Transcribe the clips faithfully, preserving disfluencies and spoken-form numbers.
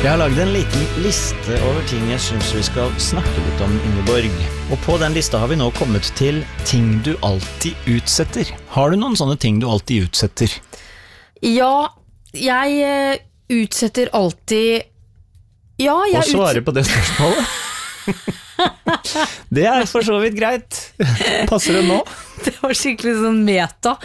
Jeg har laget en liten liste over ting jeg synes vi skal snakke litt om, Ingeborg. Og på den lista har vi nå kommet til ting du alltid utsetter. Har du noen sånne ting du alltid utsetter? Ja, jeg uh, utsetter alltid... Ja, jeg Og svare på det spørsmålet? Det er for så vidt greit. Passer det nå? Det var skikkelig sånn meta.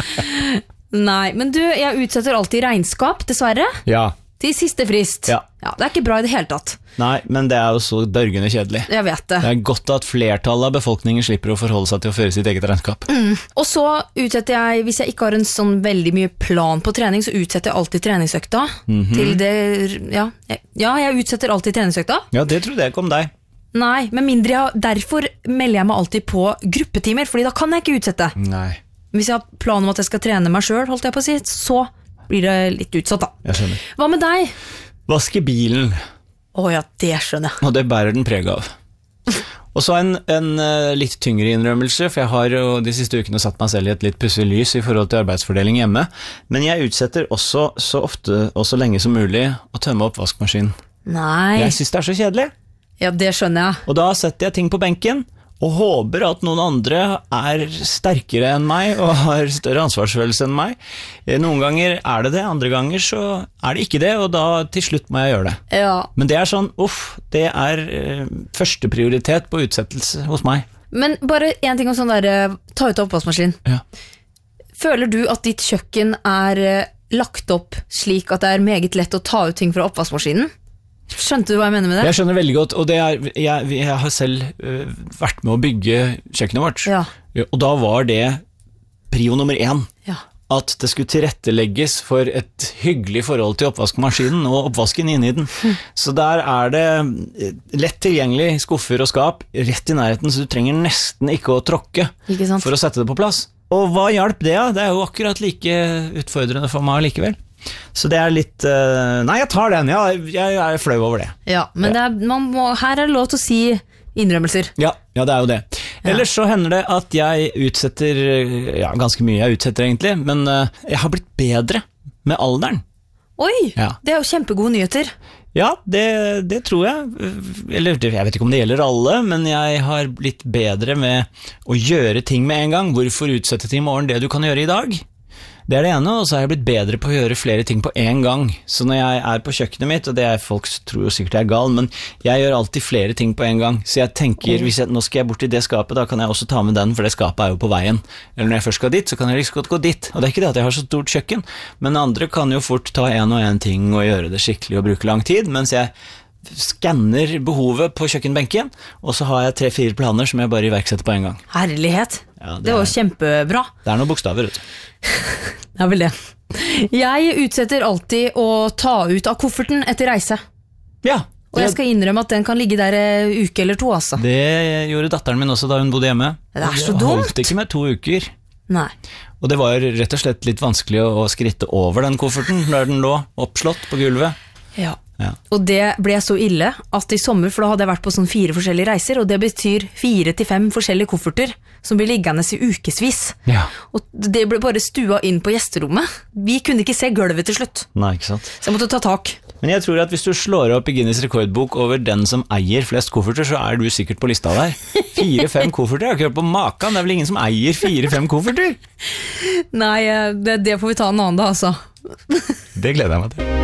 Nei, men du, jeg utsetter alltid regnskap, dessverre. Ja. Til siste frist. Ja. Ja, det er ikke bra i det hele tatt. Nei, men det er jo så dørgende kjedelig. Jeg vet det. Det er godt at flertallet av befolkningen slipper å forholde seg til å føre sitt eget regnskap. Mm. Og så utsetter jeg, hvis jeg ikke har en sånn veldig mye plan på trening, så utsetter jeg alltid treningsøkta. Mm-hmm. Til det, ja, jeg, ja, jeg utsetter alltid treningsøkta. Ja, det trodde jeg ikke om deg. Nei, men mindre jeg, derfor melder jeg meg alltid på gruppetimer, fordi da kan jeg ikke utsette. Nei. Hvis jeg har plan om at jeg skal trene meg selv, holdt jeg på å si, så blir det litt utsatt da. Jeg skjønner. Hva med deg? Vaske bilen. Åja, det skjønner jeg. Og det bærer den preg av. Og så en, en uh, litt tyngre innrømmelse, for jeg har jo de siste ukene satt meg selv i et litt pussig lys i forhold til arbeidsfordeling hjemme, men jeg utsetter også så ofte og så lenge som mulig å tømme oppvaskmaskinen. Nei. Jeg synes det er så kjedelig. Ja, det skjønner jeg. Og da setter jeg ting på benken, og håper at noen andre er sterkere enn meg og har større ansvarsfølelse enn meg. Noen ganger er det det, andre ganger så er det ikke det, og da til slutt må jeg gjøre det. Ja. Men det er sånn, uff, det er eh, første prioritet på utsettelse hos meg. Men bare en ting om sånn der, ta ut av oppvaskmaskin. Ja. Føler du at ditt kjøkken er eh, lagt opp slik at det er meget lett å ta ut ting fra oppvaskmaskinen? Skjønte du hva jeg mener med det? Jeg skjønner veldig godt, og det er, jeg, jeg har selv uh, vært med å bygge kjøkkenet vårt, ja. Og da var det prio nummer én, ja. At det skulle tilrettelegges for et hyggelig forhold til oppvaskmaskinen og oppvasken inni den. Mm. Så der er det lett tilgjengelig skuffer og skap rett i nærheten, så du trenger nesten ikke å tråkke for å sette det på plass. Og hva hjalp det? Ja? Det er jo akkurat like utfordrende for meg likevel. Så det er litt uh, Nei, jeg tar den, ja, jeg er flau over det. Ja, men ja. Det er, man må, her er det lov til å si innrømmelser. Ja, ja det er jo det. Ellers så hender det at jeg utsetter Ja, ganske mye jeg utsetter egentlig, men uh, jeg har blitt bedre med alderen. Oi, ja. Det er jo kjempegode nyheter. Ja, det, det tror jeg. Eller jeg vet ikke om det gjelder alle, men jeg har blitt bedre med å gjøre ting med en gang. Hvorfor utsette til i morgen det du kan gjøre i dag? Det er det ene, og så har jeg blitt bedre på å gjøre flere ting på en gang. Så når jeg er på kjøkkenet mitt, og det er folk tror jo sikkert jeg er gal, men jeg gjør alltid flere ting på en gang. Så jeg tenker, hvis jeg, nå skal jeg bort til det skapet, da kan jeg også ta med den, for det skapet er jo på veien. Eller når jeg først skal dit, så kan jeg liksom godt gå dit. Og det er ikke det at jeg har så stort kjøkken, men andre kan jo fort ta en og en ting og gjøre det skikkelig og bruke lang tid, mens jeg skanner behovet på kjøkkenbenken, og så har jeg tre-fire planer som jeg bare iverksetter på en gang. Herlighet. Ja, det, det var er, kjempebra. Det er noen bokstaver, vet du. Det er vel det. Jeg utsetter alltid å ta ut av kofferten etter reise. Ja. Det, og jeg skal innrømme at den kan ligge der en uke eller to, altså. Det gjorde datteren min også da hun bodde hjemme. Det er så dumt. Det holdt ikke med to uker. Nei. Og det var rett og slett litt vanskelig å skritte over den kofferten når den lå oppslått på gulvet. Ja. Ja. Og det ble så ille at i sommer, for da hadde jeg vært på sånn fire forskjellige reiser, og det betyr fire til fem forskjellige kofferter som blir liggende i ukesvis. Ja. Og det ble bare stua inn på gjesterommet. Vi kunne ikke se gulvet til slutt. Nei, ikke sant. Så jeg måtte ta tak. Men jeg tror at hvis du slår opp i Guinness rekordbok over den som eier flest kofferter, så er du sikkert på lista der. Fire-fem kofferter, jeg har ikke hørt på maken. Det er vel ingen som eier fire-fem kofferter? Nei, det, det får vi ta en annen da, altså. Det gleder jeg meg til.